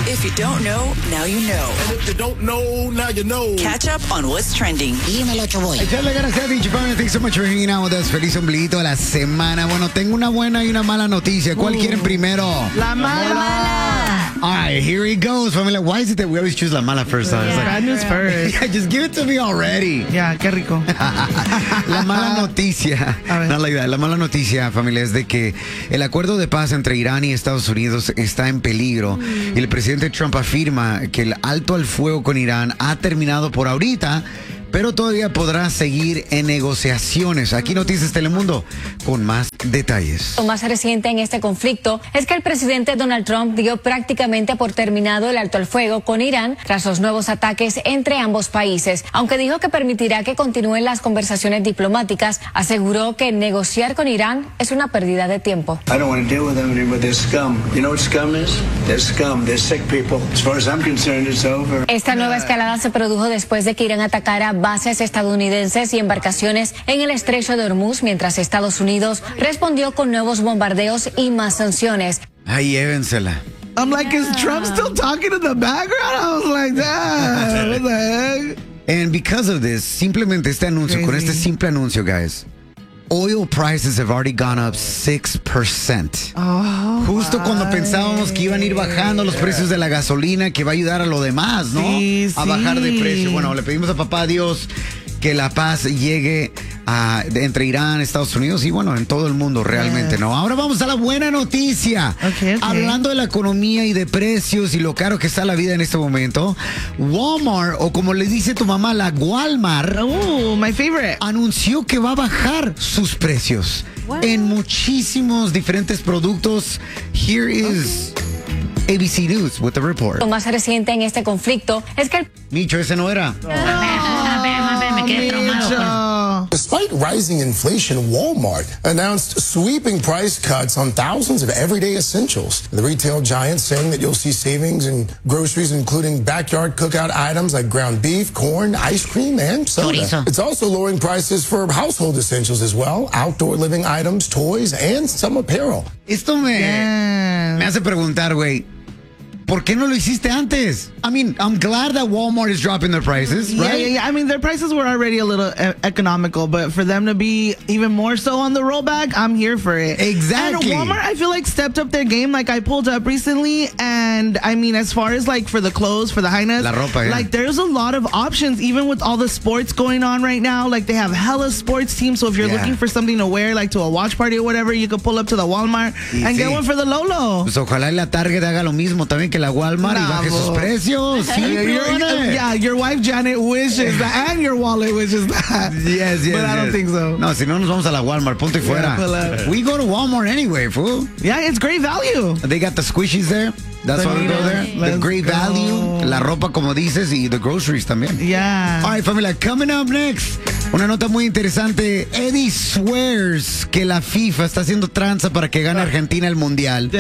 If you don't know, now you know. And if you don't know, now you know. Catch up on what's trending. Dímelo, Choboy. Echarle ganas a Dicho Family. Thanks so much for hanging out with us. Feliz ombliguito de la semana. Bueno, tengo una buena y una mala noticia. ¿Cuál quieren primero? La mala. All right, here he goes, familia. Why is it that we always choose la mala first? It's like, Bad news first. yeah, just give it to me already. Ya, qué rico. La mala noticia, A ver. no, la mala noticia, familia, es de que el acuerdo de paz entre Irán y Estados Unidos está en peligro. Y el presidente Trump afirma que el alto al fuego con Irán ha terminado por ahorita, pero todavía podrá seguir en negociaciones. Aquí Noticias Telemundo con más detalles. Lo más reciente en este conflicto es que el presidente Donald Trump dio prácticamente por terminado el alto al fuego con Irán tras los nuevos ataques entre ambos países. Aunque dijo que permitirá que continúen las conversaciones diplomáticas, aseguró que negociar con Irán es una pérdida de tiempo. I don't want to deal with them anymore. They're scum. You know what scum is? They're scum. They're sick people. As far as I'm concerned, it's over. Esta nueva escalada se produjo después de que Irán atacara bases estadounidenses y embarcaciones en el estrecho de Hormuz, mientras Estados Unidos respondió con nuevos bombardeos y más sanciones. Ay, llévensela. I'm like, is Trump still talking in the background? I was like, damn, what the heck? And because of this, simplemente este anuncio, con este simple anuncio, guys, oil prices have already gone up 6%. Justo cuando pensábamos que iban a ir bajando los precios de la gasolina, que va a ayudar a lo demás, ¿no? Sí, a bajar de sí. precio. Bueno, le pedimos a papá Dios que la paz llegue entre Irán, Estados Unidos y bueno, en todo el mundo realmente, ¿no? Ahora vamos a la buena noticia. Okay. Hablando de la economía y de precios y lo caro que está la vida en este momento, Walmart, o como le dice tu mamá, la Walmart, Oh, my favorite. anunció que va a bajar sus precios en muchísimos diferentes productos. Here is ABC News with the report. Lo más reciente en este conflicto es que el Micho, ese no era. Me quedé traumado. Despite rising inflation, Walmart announced sweeping price cuts on thousands of everyday essentials. The retail giant saying that you'll see savings in groceries, including backyard cookout items like ground beef, corn, ice cream, and soda. Chorizo. It's also lowering prices for household essentials as well, outdoor living items, toys, and some apparel. Esto me hace preguntar, güey, ¿por qué no lo hiciste antes? I mean, I'm glad that Walmart is dropping their prices, right? Yeah. I mean, their prices were already a little economical, but for them to be even more so on the rollback, I'm here for it. Exactly. And Walmart, I feel like, stepped up their game. Like, I pulled up recently, and I mean, as far as like for the clothes, for the highness, La ropa, yeah. like there's a lot of options, even with all the sports going on right now. Like, they have hella sports teams, so if you're Yeah. looking for something to wear, like to a watch party or whatever, you could pull up to the Walmart and get sí. one for the Lolo. Pues ojalá y la Target haga lo mismo también que la Walmart y baje sus precios. Sí, Your wife Janet wishes that, and your wallet wishes that. Yes, But I don't think so. No, si no nos vamos a la Walmart, punto y fuera. pull up. We go to Walmart anyway, fool. Yeah, it's great value. They got the squishies there. That's why we go there. The Let's great go. value, la ropa como dices y the groceries también. Yeah. All right, familia, coming up next, una nota muy interesante. Eddie swears que la FIFA está haciendo tranza para que gane Argentina el Mundial.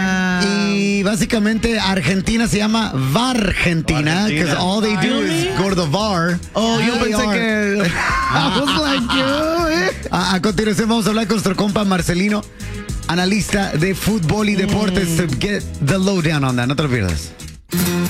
Y básicamente Argentina se llama VARgentina, because all they do is go to the VAR. Oh, yo They pensé are. que... I was like, yo, A continuación vamos a hablar con nuestro compa Marcelino, analista de fútbol y deportes, to get the lowdown on that. No te lo pierdas.